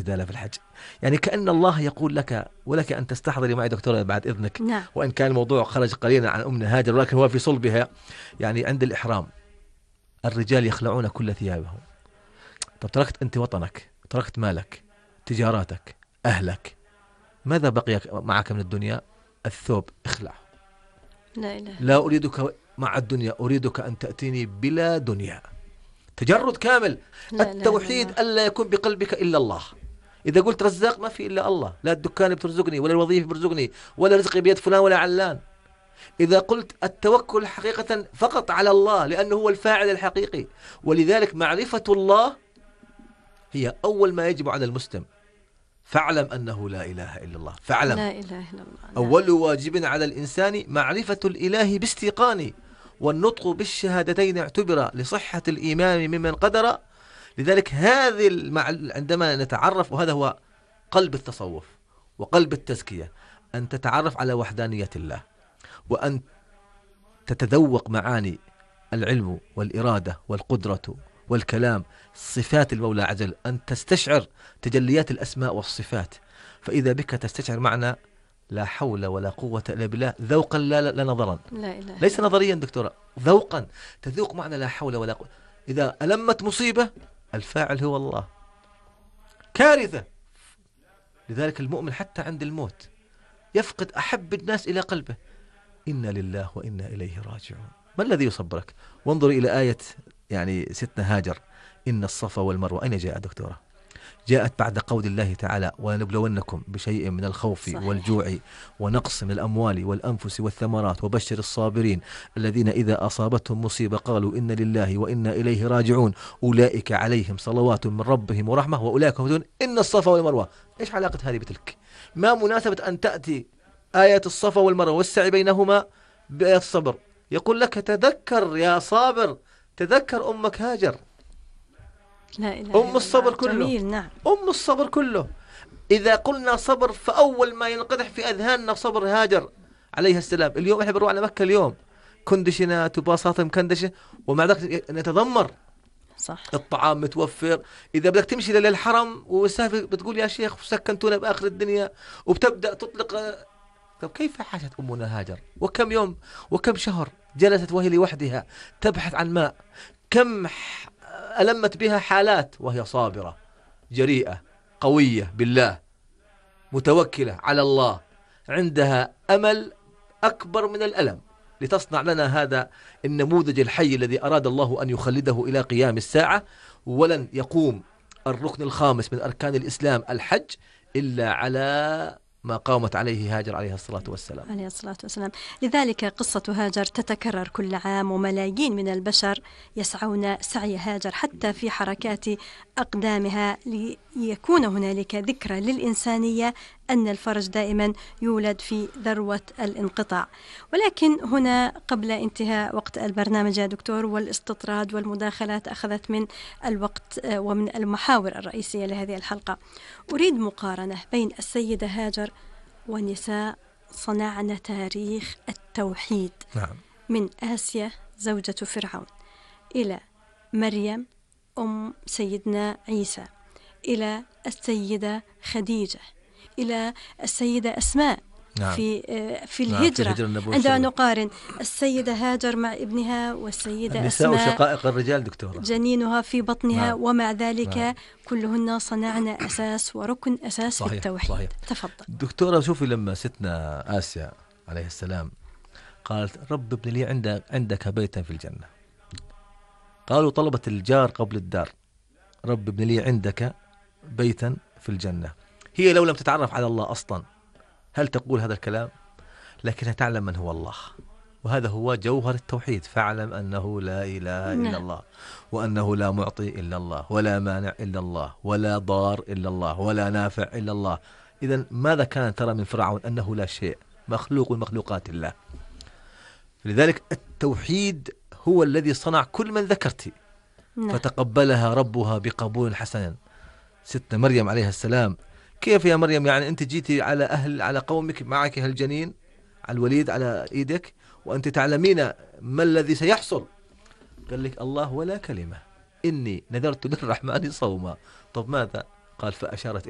جدال في الحج. يعني كأن الله يقول لك ولك أن تستحضري معي دكتورة بعد إذنك. نعم. وإن كان الموضوع خرج قليلا عن أمنا هاجر ولكن هو في صلبها. يعني عند الإحرام الرجال يخلعون كل ثيابهم. طب تركت أنت وطنك، تركت مالك، تجاراتك، أهلك، ماذا بقي معك من الدنيا؟ الثوب، اخلع. لا إله. لا أريدك مع الدنيا، أريدك أن تأتيني بلا دنيا. تجرد كامل. لا التوحيد لا ألا يكون بقلبك إلا الله. إذا قلت رزاق ما في إلا الله، لا الدكان بترزقني ولا الوظيفة بترزقني ولا رزقي بيد فلان ولا علان. إذا قلت التوكل حقيقة فقط على الله لأنه هو الفاعل الحقيقي. ولذلك معرفة الله هي أول ما يجب على المسلم. فاعلم أنه لا إله إلا الله. فاعلم لا إله إلا الله. أول واجب على الإنسان معرفة الإله باستيقان، والنطق بالشهادتين اعتبر لصحة الإيمان ممن قدر. لذلك عندما نتعرف، وهذا هو قلب التصوف وقلب التزكية، أن تتعرف على وحدانية الله، وأن تتذوق معاني العلم والإرادة والقدرة والكلام، صفات المولى عز وجل، أن تستشعر تجليات الأسماء والصفات. فإذا بك تستشعر معنى لا حول ولا قوة إلا بالله ذوقا لا نظرا. لا إله. ليس نظريا دكتورة، ذوقا تذوق معنى لا حول ولا قوة. إذا ألمت مصيبة الفاعل هو الله. كارثة. لذلك المؤمن حتى عند الموت يفقد أحب الناس إلى قلبه، إنا لله وإنا إليه راجعون. ما الذي يصبرك؟ وانظر إلى آية يعني ستنا هاجر، إن الصفا والمروة. أين جاء دكتورة؟ جاءت بعد قول الله تعالى ونبلونكم بشيء من الخوف صحيح. والجوع ونقص من الأموال والأنفس والثمرات وبشر الصابرين الذين إذا أصابتهم مصيبة قالوا إن لله وإنا إليه راجعون أولئك عليهم صلوات من ربهم ورحمة وأولئك هم المهتدون. إن الصفا والمروة، إيش علاقة هذه بتلك؟ ما مناسبة أن تأتي آية الصفا والمروة والسعي بينهما بآية الصبر؟ يقول لك تذكر يا صابر، تذكر أمك هاجر، لا إله. أم الصبر كله. جميل. نعم. أم الصبر كله. إذا قلنا صبر فأول ما ينقدح في أذهاننا صبر هاجر عليها السلام. اليوم إحنا بنروح على مكة اليوم كندشنات وباصات مكندشة، ومع ذلك نتذمر. صح. الطعام متوفر. إذا بدك تمشي للحرم وسافر بتقول يا شيخ سكنتونا بآخر الدنيا، وبتبدأ تطلق. طب كيف عاشت أمنا هاجر؟ وكم يوم وكم شهر جلست وهي لوحدها تبحث عن ماء؟ كم ألمت بها حالات وهي صابرة جريئة قوية بالله، متوكلة على الله، عندها أمل أكبر من الألم لتصنع لنا هذا النموذج الحي الذي أراد الله أن يخلده إلى قيام الساعة. ولن يقوم الركن الخامس من أركان الإسلام الحج إلا على ما قامت عليه هاجر عليه الصلاة والسلام. عليه الصلاة والسلام. لذلك قصة هاجر تتكرر كل عام، وملايين من البشر يسعون سعي هاجر حتى في حركات أقدامها، ليكون هنالك ذكرى للإنسانية أن الفرج دائما يولد في ذروة الانقطاع. ولكن هنا قبل انتهاء وقت البرنامج يا دكتور، والاستطراد والمداخلات أخذت من الوقت ومن المحاور الرئيسية لهذه الحلقة، أريد مقارنة بين السيدة هاجر ونساء صنعنا تاريخ التوحيد. نعم. من آسيا زوجة فرعون، إلى مريم أم سيدنا عيسى، إلى السيدة خديجة، إلى السيدة أسماء. نعم. في الهجرة. عندما نقارن السيدة هاجر مع ابنها والسيدة النساء أسماء شقائق الرجال دكتورة، جنينها في بطنها. نعم. ومع ذلك نعم. كلهن صنعنا أساس وركن أساس صحيح. في التوحيد. صحيح. تفضل دكتورة. شوفي لما ستنا آسيا عليه السلام قالت رب ابن لي عندك بيتا في الجنة، قالوا طلبت الجار قبل الدار، رب ابن لي عندك بيتا في الجنة. هي لو لم تتعرف على الله أصلا هل تقول هذا الكلام؟ لكنها تعلم من هو الله، وهذا هو جوهر التوحيد. فاعلم أنه لا إله إلا الله، وأنه لا معطي إلا الله، ولا مانع إلا الله، ولا ضار إلا الله، ولا نافع إلا الله. إذن ماذا كان ترى من فرعون؟ أنه لا شيء، مخلوق من مخلوقات الله. لذلك التوحيد هو الذي صنع كل من ذكرتي. فتقبلها ربها بقبول حسن. ستنا مريم عليها السلام، كيف يا مريم يعني أنت جيتي على قومك معك هالجنين على الوليد على إيدك وأنت تعلمين ما الذي سيحصل؟ قال لك الله ولا كلمة، إني نذرت للرحمن صوما. طب ماذا؟ قال فأشارت